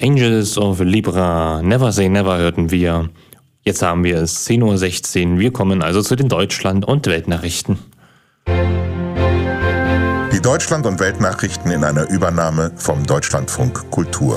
Angels of Libra, Never Say Never hörten wir. Jetzt haben wir es 10:16 Uhr. Wir kommen also zu den Deutschland- und Weltnachrichten. Die Deutschland- und Weltnachrichten in einer Übernahme vom Deutschlandfunk Kultur.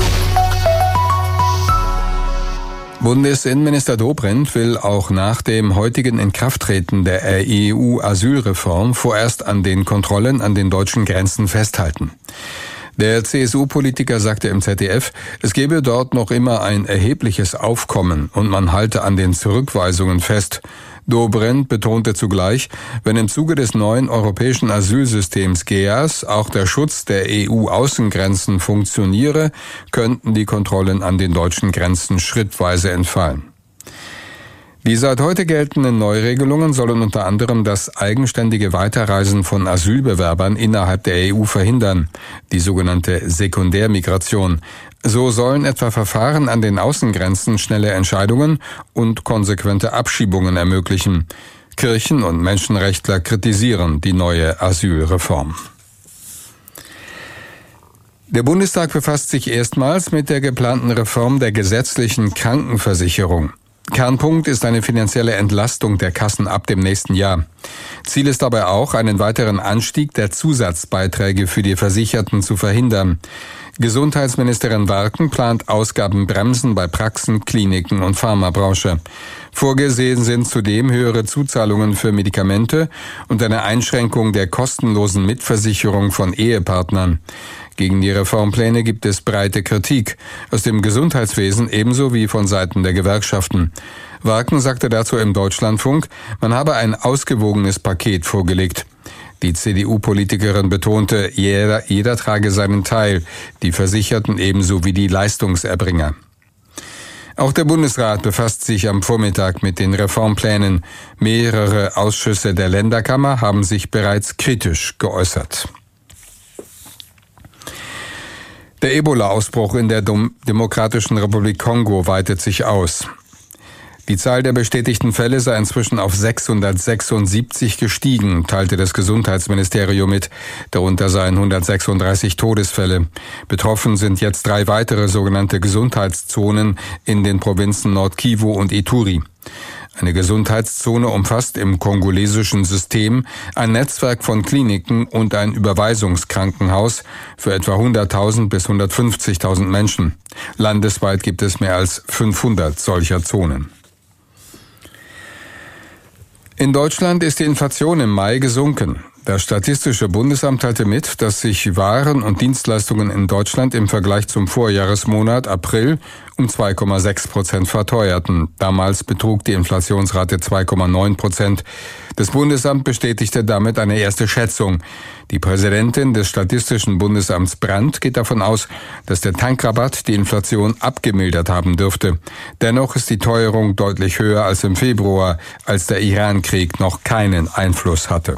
Bundesinnenminister Dobrindt will auch nach dem heutigen Inkrafttreten der EU-Asylreform vorerst an den Kontrollen an den deutschen Grenzen festhalten. Der CSU-Politiker sagte im ZDF, es gebe dort noch immer ein erhebliches Aufkommen und man halte an den Zurückweisungen fest. Dobrindt betonte zugleich, wenn im Zuge des neuen europäischen Asylsystems GEAS auch der Schutz der EU-Außengrenzen funktioniere, könnten die Kontrollen an den deutschen Grenzen schrittweise entfallen. Die seit heute geltenden Neuregelungen sollen unter anderem das eigenständige Weiterreisen von Asylbewerbern innerhalb der EU verhindern, die sogenannte Sekundärmigration. So sollen etwa Verfahren an den Außengrenzen schnelle Entscheidungen und konsequente Abschiebungen ermöglichen. Kirchen- und Menschenrechtler kritisieren die neue Asylreform. Der Bundestag befasst sich erstmals mit der geplanten Reform der gesetzlichen Krankenversicherung. Kernpunkt ist eine finanzielle Entlastung der Kassen ab dem nächsten Jahr. Ziel ist dabei auch, einen weiteren Anstieg der Zusatzbeiträge für die Versicherten zu verhindern. Gesundheitsministerin Warken plant Ausgabenbremsen bei Praxen, Kliniken und Pharmabranche. Vorgesehen sind zudem höhere Zuzahlungen für Medikamente und eine Einschränkung der kostenlosen Mitversicherung von Ehepartnern. Gegen die Reformpläne gibt es breite Kritik aus dem Gesundheitswesen ebenso wie von Seiten der Gewerkschaften. Warken sagte dazu im Deutschlandfunk, man habe ein ausgewogenes Paket vorgelegt. Die CDU-Politikerin betonte, jeder trage seinen Teil, die Versicherten ebenso wie die Leistungserbringer. Auch der Bundesrat befasst sich am Vormittag mit den Reformplänen. Mehrere Ausschüsse der Länderkammer haben sich bereits kritisch geäußert. Der Ebola-Ausbruch in der Demokratischen Republik Kongo weitet sich aus. Die Zahl der bestätigten Fälle sei inzwischen auf 676 gestiegen, teilte das Gesundheitsministerium mit. Darunter seien 136 Todesfälle. Betroffen sind jetzt 3 weitere sogenannte Gesundheitszonen in den Provinzen Nord-Kivu und Ituri. Eine Gesundheitszone umfasst im kongolesischen System ein Netzwerk von Kliniken und ein Überweisungskrankenhaus für etwa 100.000 bis 150.000 Menschen. Landesweit gibt es mehr als 500 solcher Zonen. In Deutschland ist die Inflation im Mai gesunken. Das Statistische Bundesamt teilte mit, dass sich Waren und Dienstleistungen in Deutschland im Vergleich zum Vorjahresmonat April um 2,6% verteuerten. Damals betrug die Inflationsrate 2,9%. Das Bundesamt bestätigte damit eine erste Schätzung. Die Präsidentin des Statistischen Bundesamts Brandt geht davon aus, dass der Tankrabatt die Inflation abgemildert haben dürfte. Dennoch ist die Teuerung deutlich höher als im Februar, als der Iran-Krieg noch keinen Einfluss hatte.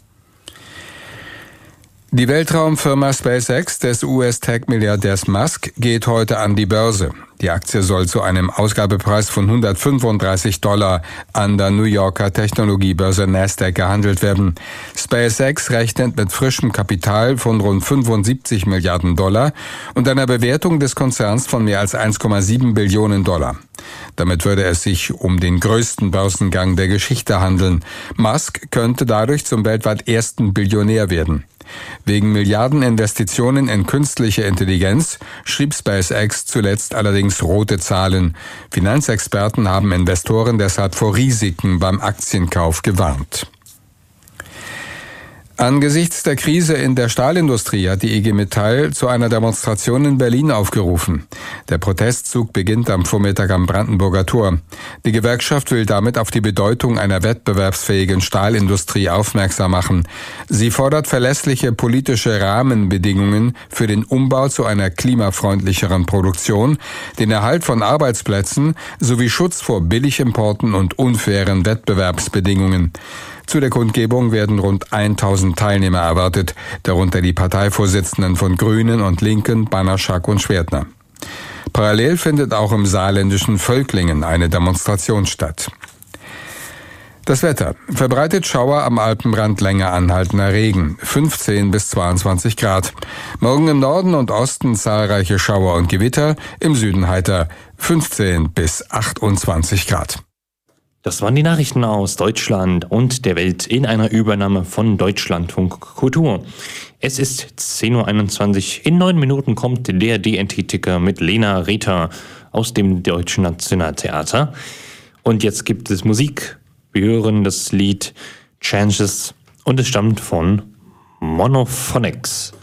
Die Weltraumfirma SpaceX des US-Tech-Milliardärs Musk geht heute an die Börse. Die Aktie soll zu einem Ausgabepreis von $135 an der New Yorker Technologiebörse Nasdaq gehandelt werden. SpaceX rechnet mit frischem Kapital von rund $75 Milliarden und einer Bewertung des Konzerns von mehr als $1,7 Billionen. Damit würde es sich um den größten Börsengang der Geschichte handeln. Musk könnte dadurch zum weltweit ersten Billionär werden. Wegen Milliardeninvestitionen in künstliche Intelligenz schrieb SpaceX zuletzt allerdings rote Zahlen. Finanzexperten haben Investoren deshalb vor Risiken beim Aktienkauf gewarnt. Angesichts der Krise in der Stahlindustrie hat die IG Metall zu einer Demonstration in Berlin aufgerufen. Der Protestzug beginnt am Vormittag am Brandenburger Tor. Die Gewerkschaft will damit auf die Bedeutung einer wettbewerbsfähigen Stahlindustrie aufmerksam machen. Sie fordert verlässliche politische Rahmenbedingungen für den Umbau zu einer klimafreundlicheren Produktion, den Erhalt von Arbeitsplätzen sowie Schutz vor Billigimporten und unfairen Wettbewerbsbedingungen. Zu der Kundgebung werden rund 1000 Teilnehmer erwartet, darunter die Parteivorsitzenden von Grünen und Linken, Banaschak und Schwertner. Parallel findet auch im saarländischen Völklingen eine Demonstration statt. Das Wetter. Verbreitet Schauer, am Alpenrand länger anhaltender Regen. 15 bis 22 Grad. Morgen im Norden und Osten zahlreiche Schauer und Gewitter. Im Süden heiter. 15 bis 28 Grad. Das waren die Nachrichten aus Deutschland und der Welt in einer Übernahme von Deutschlandfunk Kultur. Es ist 10.21 Uhr. In 9 Minuten kommt der DNT-Ticker mit Lena Rether aus dem Deutschen Nationaltheater. Und jetzt gibt es Musik. Wir hören das Lied Changes und es stammt von Monophonics.